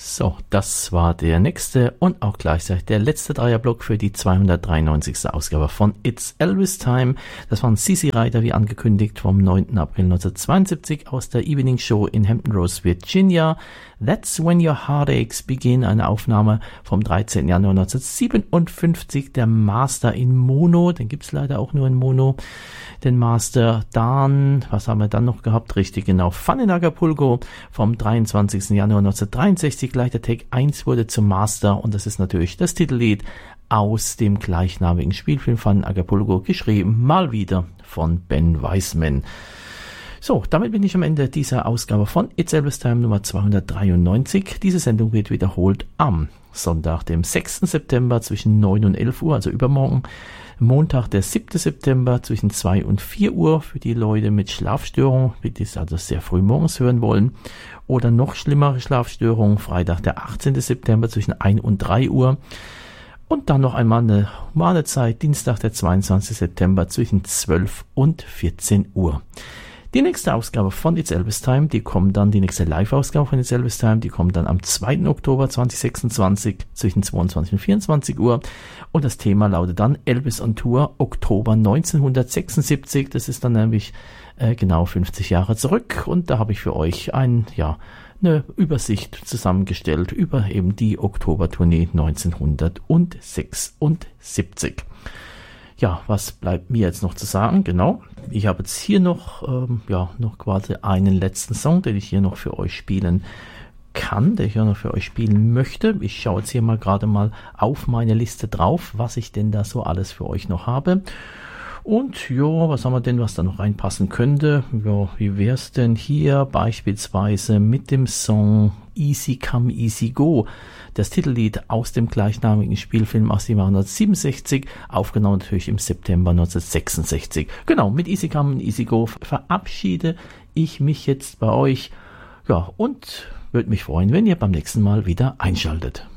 So, das war der nächste und auch gleichzeitig der letzte Dreierblock für die 293. Ausgabe von It's Elvis Time. Das waren CC Rider, wie angekündigt, vom 9. April 1972 aus der Evening Show in Hampton Roads, Virginia. That's When Your Heartaches Begin, eine Aufnahme vom 13. Januar 1957, der Master in Mono, den gibt's leider auch nur in Mono, den Master. Dann, was haben wir dann noch gehabt? Richtig, genau, Fun in Acapulco vom 23. Januar 1963, gleich der Take 1 wurde zum Master und das ist natürlich das Titellied aus dem gleichnamigen Spielfilm Fun in Acapulco, geschrieben mal wieder von Ben Weisman. So, damit bin ich am Ende dieser Ausgabe von It's Elvis Time Nummer 293. Diese Sendung wird wiederholt am Sonntag, dem 6. September zwischen 9 und 11 Uhr, also übermorgen. Montag, der 7. September zwischen 2 und 4 Uhr für die Leute mit Schlafstörungen, die es also sehr früh morgens hören wollen. Oder noch schlimmere Schlafstörungen, Freitag, der 18. September zwischen 1 und 3 Uhr. Und dann noch einmal eine humane Zeit, Dienstag, der 22. September zwischen 12 und 14 Uhr. Die nächste Ausgabe von It's Elvis Time, die nächste Live-Ausgabe von It's Elvis Time, die kommt dann am 2. Oktober 2026 zwischen 22 und 24 Uhr. Und das Thema lautet dann Elvis on Tour Oktober 1976. Das ist dann nämlich genau 50 Jahre zurück. Und da habe ich für euch eine Übersicht zusammengestellt über eben die Oktobertournee 1976. Ja, was bleibt mir jetzt noch zu sagen? Genau, ich habe jetzt hier noch quasi einen letzten Song, den ich hier noch für euch spielen kann, den ich hier noch für euch spielen möchte. Ich schaue jetzt hier mal gerade mal auf meine Liste drauf, was ich denn da so alles für euch noch habe. Und ja, was haben wir denn, was da noch reinpassen könnte? Ja, wie wär's denn hier beispielsweise mit dem Song Easy Come Easy Go? Das Titellied aus dem gleichnamigen Spielfilm aus dem Jahr 1967, aufgenommen natürlich im September 1966. Genau, mit Easy Come Easy Go verabschiede ich mich jetzt bei euch. Ja, und würde mich freuen, wenn ihr beim nächsten Mal wieder einschaltet.